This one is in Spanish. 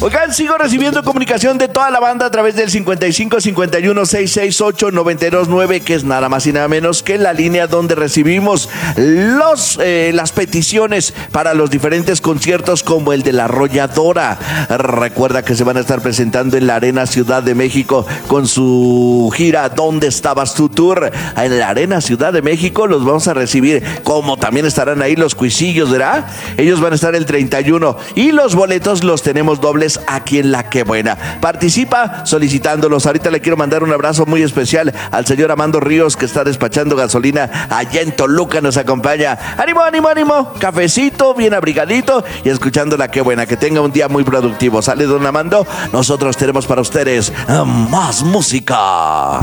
Oigan, sigo recibiendo comunicación de toda la banda a través del 55 51 668 929, que es nada más y nada menos que la línea donde recibimos las peticiones para los diferentes conciertos como el de La Arrolladora. Recuerda que se van a estar presentando en la Arena Ciudad de México con su gira ¿Dónde estabas tu tour? En la Arena Ciudad de México los vamos a recibir, como también estarán ahí los Cuisillos, ¿verdad? Ellos van a estar el 31 y los boletos los tenemos dobles aquí en La Qué Buena. Participa solicitándolos. Ahorita le quiero mandar un abrazo muy especial al señor Amando Ríos, que está despachando gasolina allá en Toluca, nos acompaña. ¡Ánimo, ánimo, ánimo! Cafecito, bien abrigadito y escuchando La Qué Buena. Que tenga un día muy productivo. ¿Sale, don Amando? Nosotros tenemos para ustedes más música.